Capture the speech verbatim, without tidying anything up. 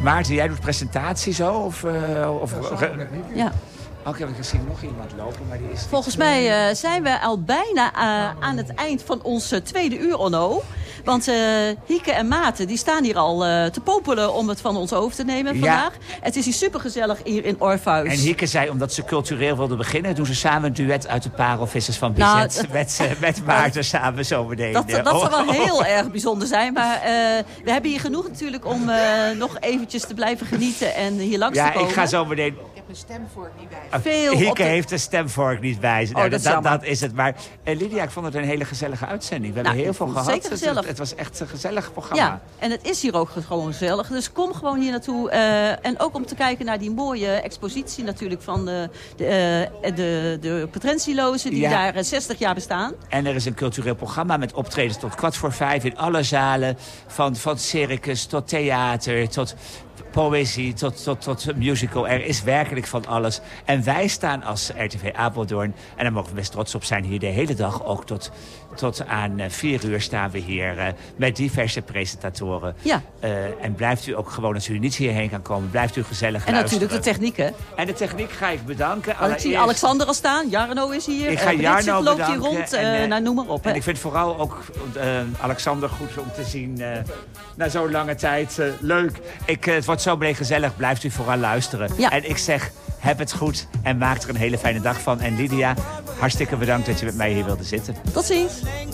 Maarten, jij doet presentatie zo? Of, uh, of, ja. Oké, okay, ik zie nog iemand lopen, maar die is... Volgens mij uh, zijn we al bijna uh, aan het eind van ons uh, tweede uur, Onno. Want uh, Hieke en Maarten die staan hier al uh, te popelen om het van ons over te nemen vandaag. Ja. Het is hier supergezellig hier in Orpheus. En Hieke zei, omdat ze cultureel wilde beginnen, doen ze samen een duet uit de Parelvissers van Bizet. Nou, met, uh, met Maarten samen zo meteen. Dat, dat oh. zou wel heel erg bijzonder zijn. Maar uh, we hebben hier genoeg natuurlijk om uh, nog eventjes te blijven genieten en hier langs ja, te komen. Ja, ik ga zo meteen... Mijn stemvork niet bij. Veel Hieke de... heeft de stemvork niet bij. Oh, nou, dat, dat, dat is het. Maar uh, Lydia, ik vond het een hele gezellige uitzending. We hebben nou, heel veel gehad. Zeker gezellig. Het, het was echt een gezellig programma. Ja, en het is hier ook gewoon gezellig. Dus kom gewoon hier naartoe. Uh, en ook om te kijken naar die mooie expositie natuurlijk van de, de, uh, de, de Patrentielozen die ja. daar uh, zestig jaar bestaan. En er is een cultureel programma met optredens tot kwart voor vijf in alle zalen. Van, van circus tot theater tot... poëzie tot, tot, tot musical. Er is werkelijk van alles. En wij staan als R T V Apeldoorn, en daar mogen we best trots op zijn, hier de hele dag ook tot, tot aan uh, vier uur staan we hier uh, met diverse presentatoren. Ja. Uh, en blijft u ook gewoon, als u niet hierheen kan komen, blijft u gezellig en luisteren. En natuurlijk de techniek, hè? En de techniek ga ik bedanken. Ik zie Alexander al staan, Jarno is hier. Ik ga uh, Jarno loopt bedanken. hier rond, en, uh, nou, noem maar op. En hè. ik vind vooral ook uh, Alexander goed om te zien uh, na zo'n lange tijd. Uh, leuk. Ik, uh, het wordt zo meteen gezellig, blijft u vooral luisteren. Ja. En ik zeg, heb het goed en maak er een hele fijne dag van. En Lydia, hartstikke bedankt dat je met mij hier wilde zitten. Tot ziens.